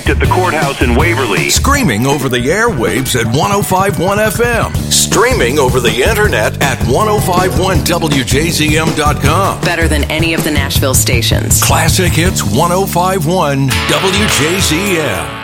at the courthouse in Waverly. Screaming over the airwaves at 105.1 FM. Streaming over the internet at 1051wjzm.com. Better than any of the Nashville stations. Classic Hits 1051 WJZM.